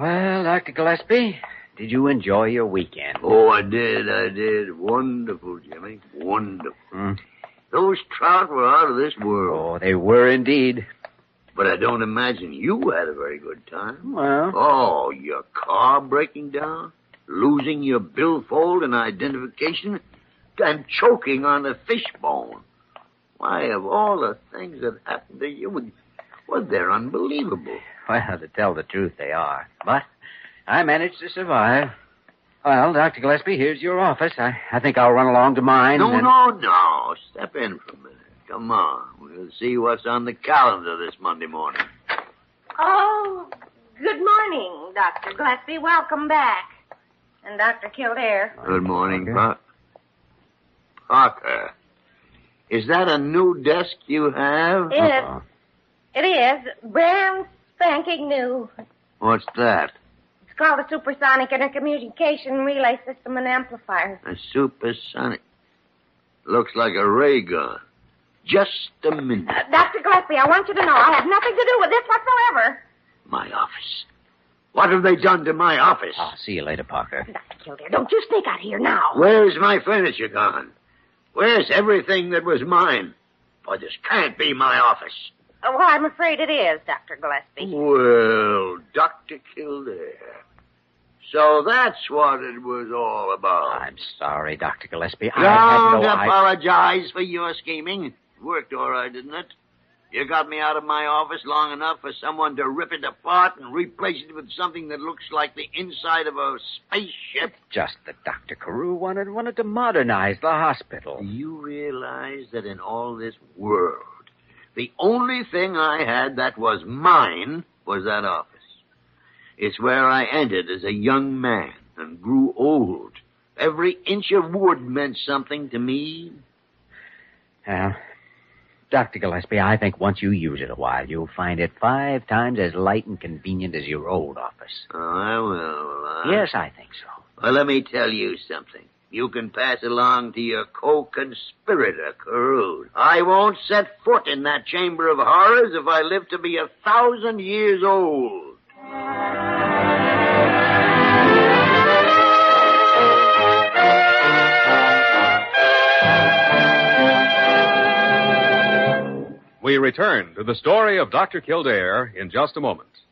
Well, Dr. Gillespie, did you enjoy your weekend? Oh, I did. Wonderful, Jimmy. Wonderful. Those trout were out of this world. Oh, they were indeed. But I don't imagine you had a very good time. Well... Oh, your car breaking down, losing your billfold and identification, and choking on a fishbone. Why, of all the things that happened to you, well, they're unbelievable. Well, to tell the truth, they are. But I managed to survive. Well, Dr. Gillespie, here's your office. I think I'll run along to mine. No. Step in for a minute. Come on. We'll see what's on the calendar this Monday morning. Oh, good morning, Dr. Gillespie. Welcome back. And Dr. Kildare. Good morning, Parker. Is that a new desk you have? It is. Brand spanking new. What's that? It's called a supersonic intercommunication relay system and amplifier. A supersonic. Looks like a ray gun. Just a minute. Dr. Gillespie, I want you to know I have nothing to do with this whatsoever. My office. What have they done to my office? I'll see you later, Parker. Dr. Kildare, don't you sneak out here now. Where's my furniture gone? Where's everything that was mine? Boy, this can't be my office. Well, I'm afraid it is, Dr. Gillespie. Well, Dr. Kildare. So that's what it was all about. I'm sorry, Dr. Gillespie. Don't apologize for your scheming. It worked all right, didn't it? You got me out of my office long enough for someone to rip it apart and replace it with something that looks like the inside of a spaceship. Just that Dr. Carew wanted to modernize the hospital. Do you realize that in all this world, the only thing I had that was mine was that office? It's where I entered as a young man and grew old. Every inch of wood meant something to me. Well, Dr. Gillespie, I think once you use it a while, you'll find it 5 times as light and convenient as your old office. Oh, I will. Yes, I think so. Well, let me tell you something. You can pass along to your co-conspirator, Carew. I won't set foot in that chamber of horrors if I live to be 1,000 years old. We return to the story of Dr. Kildare in just a moment.